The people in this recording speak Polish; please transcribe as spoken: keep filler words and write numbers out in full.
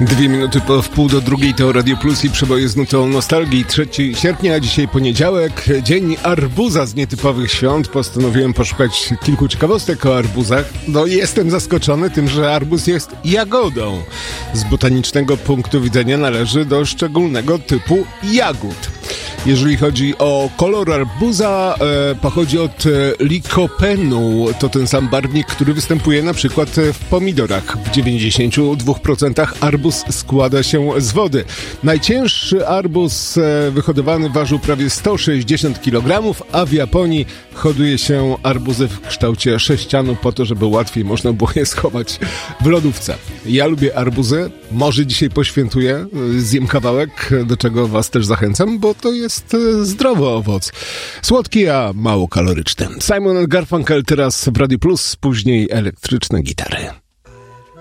Dwie minuty po wpół do drugiej to Radio Plus i przeboje z nutą nostalgii. trzeciego sierpnia, dzisiaj poniedziałek, dzień arbuza z nietypowych świąt. Postanowiłem poszukać kilku ciekawostek o arbuzach. No i jestem zaskoczony tym, że arbuz jest jagodą. Z botanicznego punktu widzenia należy do szczególnego typu jagód. Jeżeli chodzi o kolor arbuza, e, pochodzi od e, likopenu. To ten sam barwnik, który występuje na przykład w pomidorach. W dziewięćdziesięciu dwóch procentach arbuz składa się z wody. Najcięższy arbuz e, wyhodowany ważył prawie sto sześćdziesiąt kilogramów, a w Japonii hoduje się arbuzy w kształcie sześcianu po to, żeby łatwiej można było je schować w lodówce. Ja lubię arbuzy, może dzisiaj poświętuję, zjem kawałek, do czego was też zachęcam, bo to jest zdrowy owoc. Słodki, a mało kaloryczny. Simon and Garfunkel teraz w Radio Plus, później elektryczne gitary.